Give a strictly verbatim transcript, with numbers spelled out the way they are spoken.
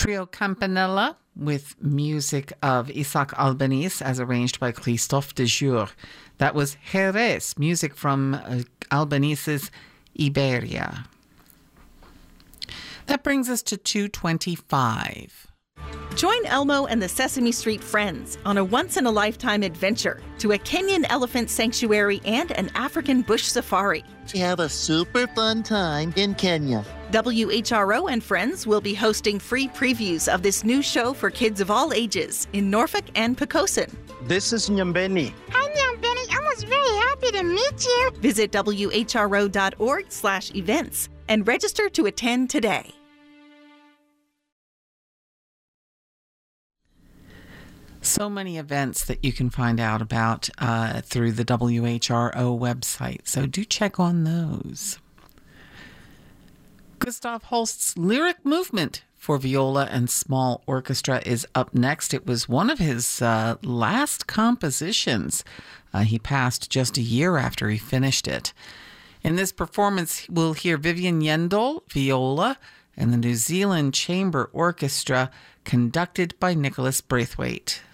Trio Campanella with music of Isaac Albeniz as arranged by Christophe Dejour. That was Jerez, music from uh, Albaniz's Iberia. That brings us to two twenty-five. Join Elmo and the Sesame Street Friends on a once-in-a-lifetime adventure to a Kenyan elephant sanctuary and an African bush safari. Have a super fun time in Kenya. W H R O and Friends will be hosting free previews of this new show for kids of all ages in Norfolk and Poquoson. This is Nyambeni. Hi, Nyambeni. I was very happy to meet you. Visit W H R O dot org slash events and register to attend today. So many events that you can find out about uh, through the W H R O website, so do check on those. Gustav Holst's Lyric Movement for viola and small orchestra is up next. It was one of his uh, last compositions. Uh, he passed just a year after he finished it. In this performance, we'll hear Vivian Yendall, viola, and the New Zealand Chamber Orchestra, conducted by Nicholas Braithwaite.